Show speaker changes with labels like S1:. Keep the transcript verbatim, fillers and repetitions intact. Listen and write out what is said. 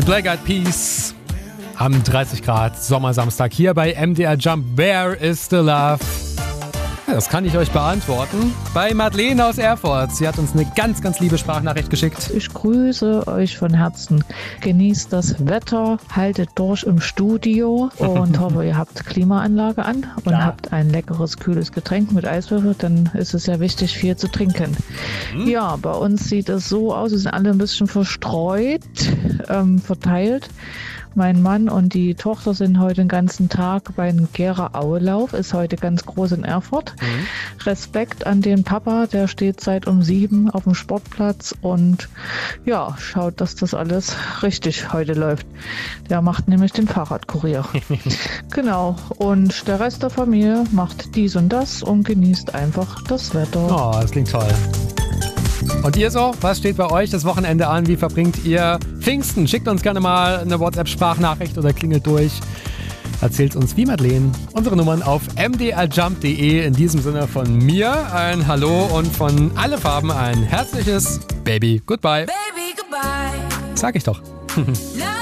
S1: Black Eyed Peas am dreißig Grad Sommersamstag hier bei M D R Jump. Where is the love? Ja, das kann ich euch beantworten. Bei Madeleine aus Erfurt. Sie hat uns eine ganz, ganz liebe Sprachnachricht geschickt.
S2: Ich grüße euch von Herzen. Genießt das Wetter, haltet durch im Studio und hoffe, ihr habt Klimaanlage an und ja. habt ein leckeres, kühles Getränk mit Eiswürfel. Dann ist es ja wichtig, viel zu trinken. Mhm. Ja, bei uns sieht es so aus, wir sind alle ein bisschen verstreut, ähm, verteilt. Mein Mann und die Tochter sind heute den ganzen Tag beim Gera-Aue-Lauf, ist heute ganz groß in Erfurt. Mhm. Respekt an den Papa, der steht seit um sieben auf dem Sportplatz und ja, schaut, dass das alles richtig heute läuft. Der macht nämlich den Fahrradkurier. Genau, und der Rest der Familie macht dies und das und genießt einfach das Wetter.
S1: Oh, das klingt toll. Und ihr so? Was steht bei euch das Wochenende an? Wie verbringt ihr Pfingsten? Schickt uns gerne mal eine WhatsApp-Sprachnachricht oder klingelt durch. Erzählt uns wie Madeleine. Unsere Nummern auf m d r jump punkt d e. In diesem Sinne von mir ein Hallo und von Alle Farben ein herzliches Baby Goodbye. Baby, goodbye. Sag ich doch.